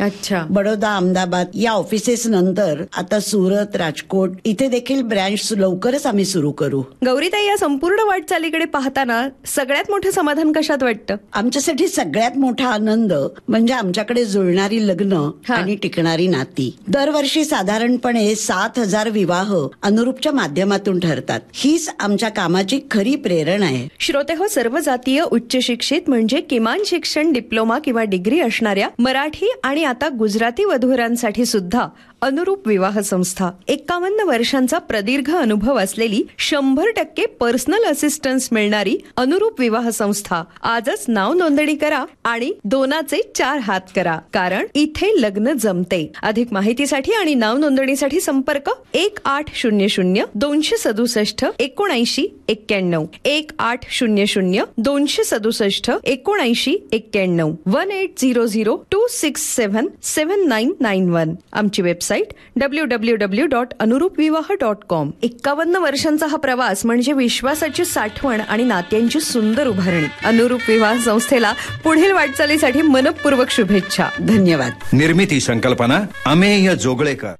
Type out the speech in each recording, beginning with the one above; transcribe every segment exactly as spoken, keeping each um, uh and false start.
अच्छा. बडोदा, अहमदाबाद या ऑफिसेस नंतर आता सुरत, राजकोट इथे देखील ब्रँच लवकरच आम्ही सुरू करू. गौरीताई, या संपूर्ण वाटचालीकडे पाहताना सगळ्यात मोठं समाधान कशात वाटतं? आमच्यासाठी सगळ्यात मोठा आनंद म्हणजे आमच्याकडे जुळणारी लग्न आणि टिकणारी नाती. दरवर्षी साधारणपणे सात हजार विवाह अनुरूपच्या माध्यमातून ठरतात. हीच आमच्या कामाची खरी प्रेरणा आहे. श्रोते हो, सर्व जातीय उच्च शिक्षित म्हणजे किमान शिक्षण डिप्लोमा किंवा डिग्री असणाऱ्या मराठी आणि आता गुजराती वधूवरांसाठी सुद्धा अनुरूप विवाह संस्था, एक्कावन्न वर्षांचा प्रदीर्घ अनुभव असलेली, शंभर टक्के पर्सनल असिस्टन्स मिळणारी अनुरूप विवाह संस्था. आजच नाव नोंदणी करा आणि दोनाचे चार हात करा, कारण इथे लग्न जमते. अधिक माहितीसाठी आणि नाव नोंदणीसाठी संपर्क एक आठ शून्य शून्य दोनशे सदुसष्ट एकोणऐंशी एक्क्याण्णव एक आठ शून्य शून्य दोनशे सदुसष्ट एकोणऐंशी एक्क्याण्णव one eight zero zero to six seven seven nine nine one. आमची website W W W dot अनुरूप विवाह डॉट कॉम. एक्कावन्न वर्षांचा हा प्रवास म्हणजे विश्वासाची साठवण आणि नात्यांची सुंदर उभारणी. अनुरूप विवाह संस्थेला पुढील वाटचालीसाठी मनपूर्वक शुभेच्छा. धन्यवाद. निर्मिती संकल्पना अमेय जोगळेकर.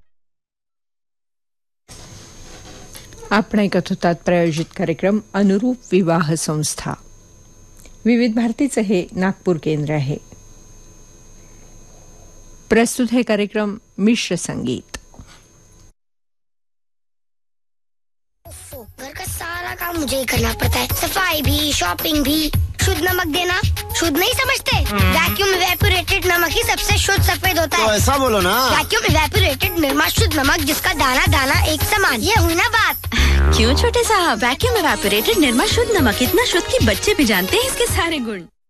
आपण ऐकत होतात प्रायोजित कार्यक्रम अनुरूप विवाह संस्था. विविध भारतीचं हे नागपूर केंद्र आहे. प्रस्तुत है कार्यक्रम मिश्र संगीत. घर का सारा काम मुझे ही करना पड़ता है, सफाई भी, शॉपिंग भी. शुद्ध नमक देना शुद्ध नहीं समझते? वैक्यूम इवेपोरेटेड नमक ही सबसे शुद्ध सफेद होता है. तो ऐसा बोलो ना. वैक्यूम इवेपोरेटेड निर्मा शुद्ध नमक, जिसका दाना दाना एक समान. ये हुई ना बात. क्यों छोटे साहब, वैक्यूम इवेपोरेटेड निर्मा शुद्ध नमक इतना शुद्ध कि बच्चे भी जानते हैं इसके सारे गुण.